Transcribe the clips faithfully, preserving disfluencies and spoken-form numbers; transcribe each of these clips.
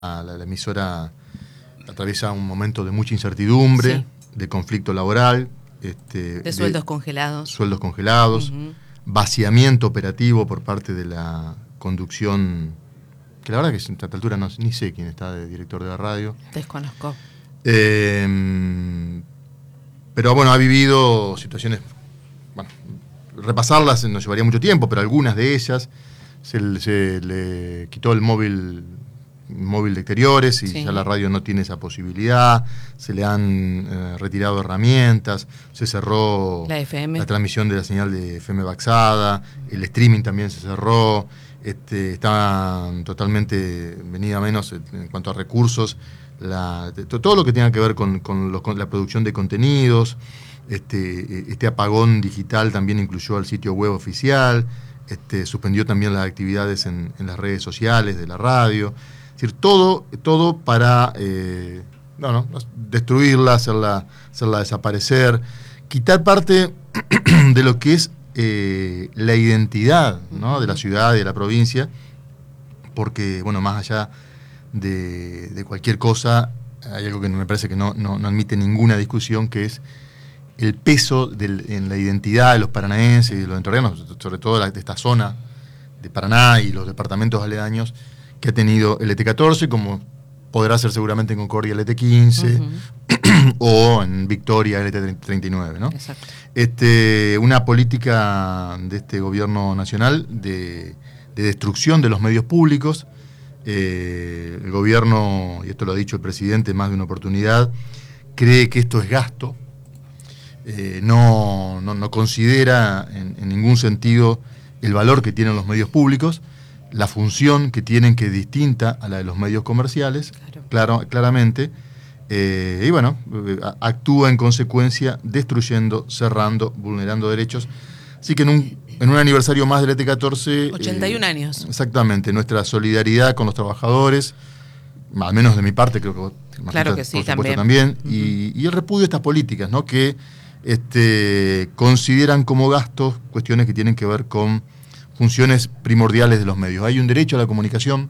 La, la emisora atraviesa un momento de mucha incertidumbre, sí. de conflicto laboral. Este, de sueldos de congelados. Sueldos congelados, uh-huh. vaciamiento operativo por parte de la conducción, que la verdad que a esta altura no, ni sé quién está de director de la radio. Desconozco. Eh, pero bueno, ha vivido situaciones, bueno, repasarlas nos llevaría mucho tiempo, pero algunas de ellas se, se le quitó el móvil móvil de exteriores y sí. ya la radio no tiene esa posibilidad, se le han eh, retirado herramientas, se cerró la, F M. la transmisión de la señal de F M Baxada, el streaming también se cerró, este, estaban totalmente venida menos en cuanto a recursos, la, todo lo que tenga que ver con, con, los, con la producción de contenidos, este, este apagón digital también incluyó al sitio web oficial, este, suspendió también las actividades en, en las redes sociales de la radio. Es decir, todo, todo para eh, no, no, destruirla, hacerla, hacerla desaparecer, quitar parte de lo que es eh, la identidad, ¿no? de la ciudad, de la provincia, porque, bueno, más allá de, de cualquier cosa, hay algo que me parece que no, no, no admite ninguna discusión, que es el peso del, en la identidad de los paranaenses y de los entrerrianos, sobre todo de, la, de esta zona de Paraná y los departamentos aledaños, que ha tenido el E T catorce, como podrá ser seguramente en Concordia el E T quince, uh-huh. o en Victoria el E T treinta y nueve, ¿no? Exacto. Este, una política de este gobierno nacional de, de destrucción de los medios públicos. Eh, el gobierno, y esto lo ha dicho el presidente en más de una oportunidad, cree que esto es gasto, eh, no, no, no considera en, en ningún sentido el valor que tienen los medios públicos, la función que tienen, que es distinta a la de los medios comerciales, claro. Claro, claramente, eh, y bueno, actúa en consecuencia destruyendo, cerrando, vulnerando derechos. Así que en un, en un aniversario más del E T catorce... ochenta y un eh, años. Exactamente, nuestra solidaridad con los trabajadores, al menos de mi parte, creo que vos, claro que sí, por supuesto también, uh-huh. y, y el repudio de estas políticas, ¿no? que este, consideran como gastos cuestiones que tienen que ver con funciones primordiales de los medios. Hay un derecho a la comunicación,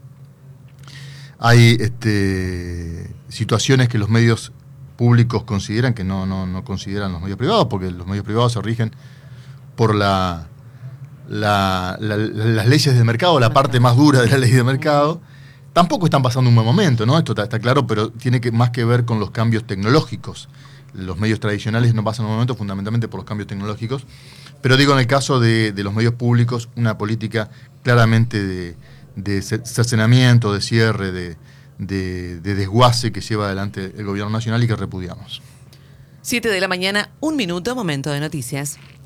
hay este, situaciones que los medios públicos consideran que no, no, no consideran los medios privados, porque los medios privados se rigen por la, la, la, las leyes del mercado, la parte más dura de la ley de mercado. Tampoco están pasando un buen momento, ¿no? Esto está, está claro, pero tiene que, más que ver con los cambios tecnológicos. Los medios tradicionales no pasan un momento fundamentalmente por los cambios tecnológicos. Pero digo, en el caso de, de los medios públicos, una política claramente de, de cercenamiento, de cierre, de, de, de desguace que lleva adelante el gobierno nacional y que repudiamos. Siete de la mañana, un minuto, momento de noticias.